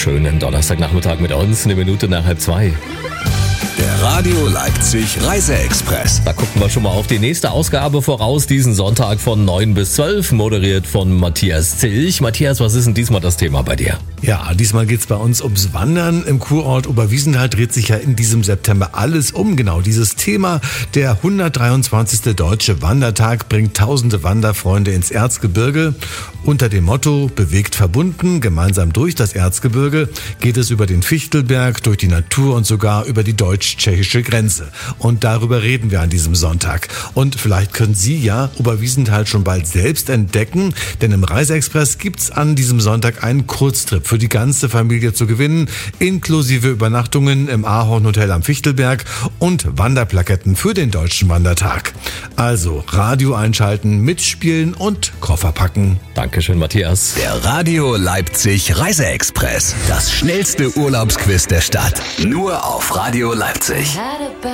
schönen Donnerstagnachmittag mit uns, 1:01 Der Radio Leipzig Reiseexpress. Da gucken wir schon mal auf die nächste Ausgabe voraus, diesen Sonntag von 9 bis 12, moderiert von Matthias Zilch. Matthias, was ist denn diesmal das Thema bei dir? Ja, diesmal geht's bei uns ums Wandern. Im Kurort Oberwiesenthal dreht sich ja in diesem September alles um. Genau dieses Thema. Der 123. Deutsche Wandertag bringt tausende Wanderfreunde ins Erzgebirge. Unter dem Motto Bewegt verbunden, gemeinsam durch das Erzgebirge, geht es über den Fichtelberg, durch die Natur und sogar über die deutsch-tschechische Grenze. Und darüber reden wir an diesem Sonntag. Und vielleicht können Sie ja Oberwiesenthal schon bald selbst entdecken, denn im Reiseexpress gibt's an diesem Sonntag einen Kurztrip für die ganze Familie zu gewinnen, inklusive Übernachtungen im Ahorn-Hotel am Fichtelberg und Wanderplaketten für den Deutschen Wandertag. Also Radio einschalten, mitspielen und Koffer packen. Dankeschön, Matthias. Der Radio Leipzig Reiseexpress. Das schnellste Urlaubsquiz der Stadt. Nur auf Radio Leipzig.